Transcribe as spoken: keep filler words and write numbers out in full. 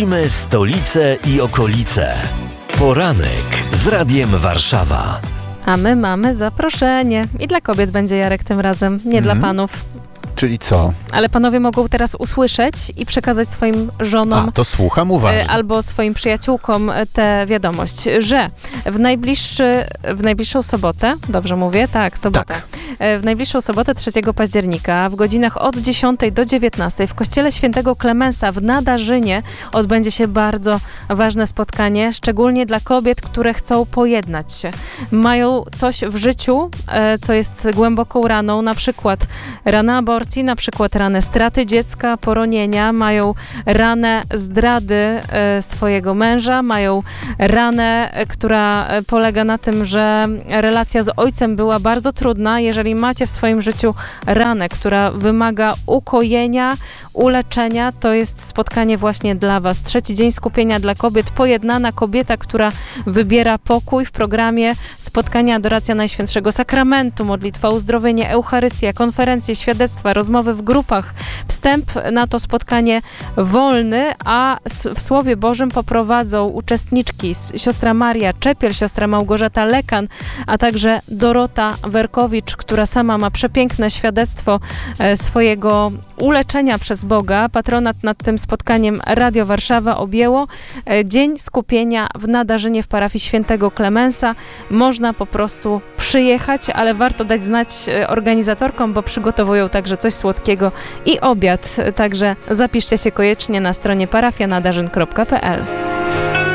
Śledzimy stolicę i okolice. Poranek z Radiem Warszawa. A my mamy zaproszenie. I dla kobiet będzie, Jarek, tym razem, nie Mhm. dla panów. Czyli co? Ale panowie mogą teraz usłyszeć i przekazać swoim żonom A, to słucham uważnie. e, albo swoim przyjaciółkom tę wiadomość, że w, najbliższy, w najbliższą sobotę, dobrze mówię? Tak, sobotę. Tak. E, W najbliższą sobotę trzeciego października w godzinach od dziesiątej do dziewiętnastej w kościele świętego Klemensa w Nadarzynie odbędzie się bardzo ważne spotkanie, szczególnie dla kobiet, które chcą pojednać się. Mają coś w życiu, e, co jest głęboką raną, na przykład rana aborcji, na przykład ranę straty dziecka, poronienia, mają ranę zdrady e, swojego męża, mają ranę, e, która e, polega na tym, że relacja z ojcem była bardzo trudna. Jeżeli macie w swoim życiu ranę, która wymaga ukojenia, uleczenia, to jest spotkanie właśnie dla was. Trzeci dzień skupienia dla kobiet, pojednana kobieta, która wybiera pokój w programie spotkania Adoracja Najświętszego Sakramentu, modlitwa uzdrowienie, Eucharystia, konferencje, świadectwa, rozmowy w grupach. Wstęp na to spotkanie wolny, a w Słowie Bożym poprowadzą uczestniczki siostra Maria Czepiel, siostra Małgorzata Lekan, a także Dorota Werkowicz, która sama ma przepiękne świadectwo e, swojego uleczenia przez Boga. Patronat nad tym spotkaniem Radio Warszawa objęło. E, Dzień skupienia w Nadarzynie w parafii świętego Klemensa. Można po prostu przyjechać, ale warto dać znać e, organizatorkom, bo przygotowują także coś słodkiego i obiad. Także zapiszcie się koniecznie na stronie parafia nadarzyn kropka p l.